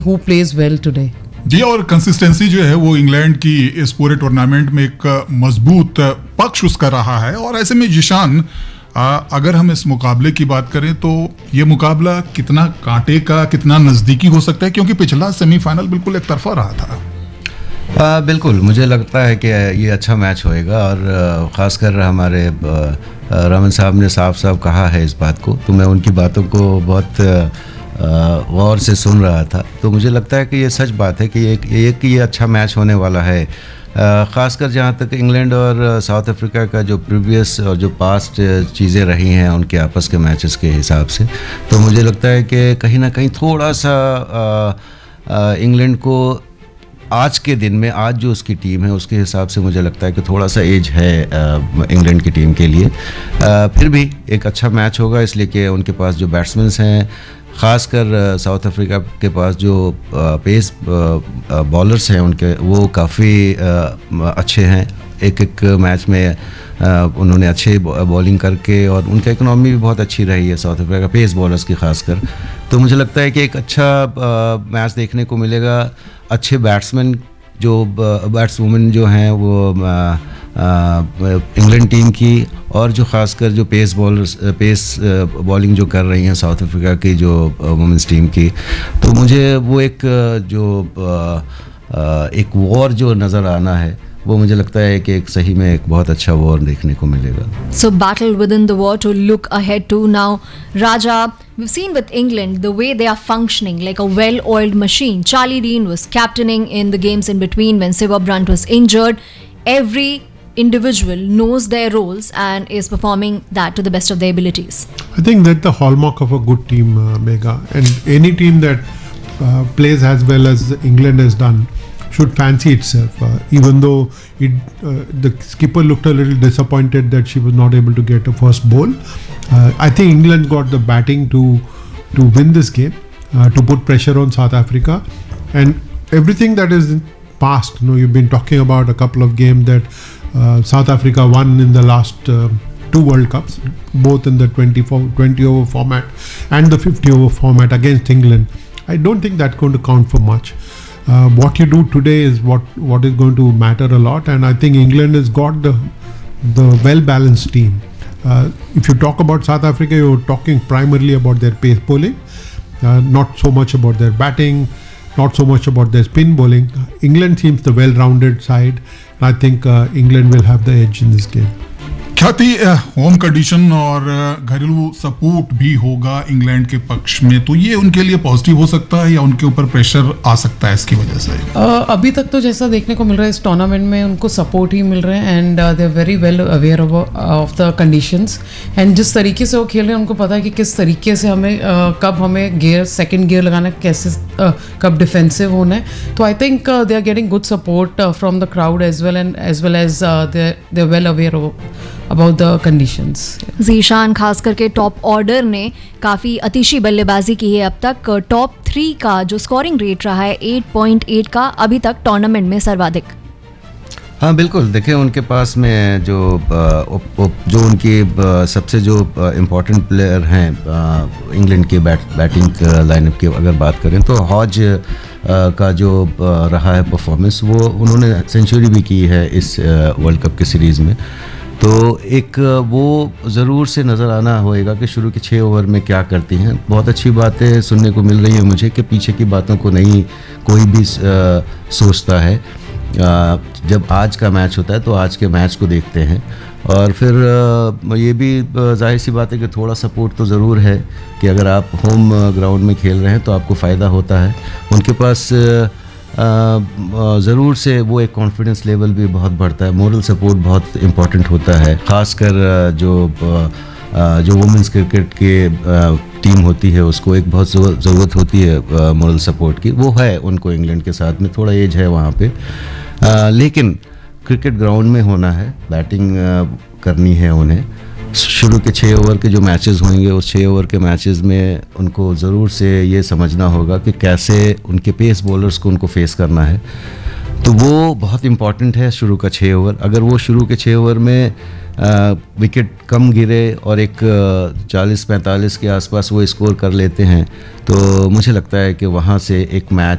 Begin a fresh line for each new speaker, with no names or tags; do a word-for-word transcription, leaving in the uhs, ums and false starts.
who plays well today.
जी, और consistency जो है वो इंग्लैंड की इस पूरे टूर्नामेंट में एक मजबूत पक्ष उसका रहा है। और ऐसे में जिशान, अगर हम इस मुकाबले की बात करें तो ये मुकाबला कितना कांटे का, कितना नज़दीकी हो सकता है, क्योंकि पिछला सेमीफाइनल बिल्कुल एक तरफा रहा था।
आ, बिल्कुल, मुझे लगता है कि ये अच्छा मैच होएगा और ख़ासकर हमारे रमन साहब ने साफ साफ कहा है इस बात को, तो मैं उनकी बातों को बहुत गौर से सुन रहा था। तो मुझे लगता है कि ये सच बात है कि एक एक ये अच्छा मैच होने वाला है। ख़ासकर जहाँ तक इंग्लैंड और साउथ अफ्रीका का जो प्रीवियस और जो पास्ट चीज़ें रही हैं उनके आपस के मैचेस के हिसाब से, तो मुझे लगता है कि कहीं ना कहीं थोड़ा सा इंग्लैंड को आज के दिन में, आज जो उसकी टीम है उसके हिसाब से मुझे लगता है कि थोड़ा सा एज है इंग्लैंड की टीम के लिए। आ, फिर भी एक अच्छा मैच होगा, इसलिए कि उनके पास जो बैट्समैन्स हैं, ख़ासकर साउथ अफ्रीका के पास जो पेस बॉलर्स हैं उनके, वो काफ़ी अच्छे हैं। एक एक मैच में उन्होंने अच्छे बॉलिंग करके, और उनका इकनॉमी भी बहुत अच्छी रही है साउथ अफ्रीका पेस बॉलर्स की ख़ासकर। तो मुझे लगता है कि एक अच्छा मैच देखने को मिलेगा। अच्छे बैट्समैन जो बैट्सवुमेन जो हैं वो इंग्लैंड टीम की, और जो ख़ासकर जो पेस बॉलर्स पेस बॉलिंग जो कर रही हैं साउथ अफ्रीका की जो वुमेंस टीम की, तो मुझे वो एक जो एक वॉर जो नज़र आना है, वो मुझे लगता है कि एक सही में एक बहुत अच्छा वॉर देखने को मिलेगा।
So battle within the war to look ahead to now. Raja, we've seen with England the way they are functioning like a well-oiled machine. Charlie Dean was captaining in the games in between when Siva Brunt was injured. Every individual knows their roles and is performing that to the best of their abilities.
I think that's the hallmark of a good team, uh, Megha. And any team that uh, plays as well as England has done should fancy itself, uh, even though it, uh, the skipper looked a little disappointed that she was not able to get a first ball. Uh, I think England got the batting to to win this game, uh, to put pressure on South Africa, and everything that is past. You know, you've been talking about a couple of games that uh, South Africa won in the last uh, two World Cups, both in the twenty over format and the fifty over format against England. I don't think that's going to count for much. Uh, what you do today is what, what is going to matter a lot, and I think England has got the the well-balanced team. Uh, if you talk about South Africa, you're talking primarily about their pace bowling, uh, not so much about their batting, not so much about their spin bowling. England seems the well-rounded side, and I think uh, England will have the edge in this game.
ख्याति, home condition और घरेलू support भी होगा England के पक्ष में, तो ये उनके लिए पॉजिटिव हो सकता है या उनके ऊपर प्रेशर आ सकता है इसकी वजह से?
uh, अभी तक तो जैसा देखने को मिल रहा है इस टूर्नामेंट में उनको सपोर्ट ही मिल रहा है, and they are very well aware of the conditions, and जिस तरीके से वो खेल रहे हैं उनको पता है कि किस तरीके से हमें uh, कब हमें गियर सेकंड गियर लगाना है, कैसे uh, कब डिफेंसिव होना है। तो I think they are getting good support from the crowd as well and as well as they are well aware about the conditions.
Zeeshan, खास करके टॉप ऑर्डर ने काफ़ी अतिशी बल्लेबाजी की है अब तक। टॉप थ्री का जो स्कोरिंग रेट रहा है आठ पॉइंट आठ का, अभी तक टूर्नामेंट में सर्वाधिक।
हाँ बिल्कुल, देखिए उनके पास में जो जो उनकी सबसे जो इम्पोर्टेंट प्लेयर हैं इंग्लैंड के बैट बैटिंग लाइनअप की अगर बात करें, तो हॉज का जो रहा है परफॉर्मेंस, वो उन्होंने सेंचुरी भी की है इस वर्ल्ड कप के सीरीज़ में। तो एक वो ज़रूर से नज़र आना होएगा कि शुरू के छः ओवर में क्या करती हैं। बहुत अच्छी बातें सुनने को मिल रही है मुझे कि पीछे की बातों को नहीं कोई भी आ, सोचता है। आ, जब आज का मैच होता है तो आज के मैच को देखते हैं, और फिर आ, ये भी जाहिर सी बात है कि थोड़ा सपोर्ट तो ज़रूर है कि अगर आप होम ग्राउंड में खेल रहे हैं तो आपको फ़ायदा होता है। उनके पास ज़रूर से वो एक कॉन्फिडेंस लेवल भी बहुत बढ़ता है, मोरल सपोर्ट बहुत इम्पॉर्टेंट होता है, ख़ासकर जो जो वुमेंस क्रिकेट के टीम होती है उसको एक बहुत ज़रूरत होती है मोरल सपोर्ट की। वो है उनको इंग्लैंड के साथ में, थोड़ा एज है वहाँ पे, आ, लेकिन क्रिकेट ग्राउंड में होना है, बैटिंग करनी है उन्हें। शुरू के छः ओवर के जो मैचेस होंगे उस छः ओवर के मैचेस में उनको ज़रूर से ये समझना होगा कि कैसे उनके पेस बॉलर्स को उनको फेस करना है। तो वो बहुत इम्पॉर्टेंट है शुरू का छः ओवर। अगर वो शुरू के छः ओवर में विकेट कम गिरे और एक चालीस पैंतालीस के आसपास वो स्कोर कर लेते हैं, तो मुझे लगता है कि वहाँ से एक मैच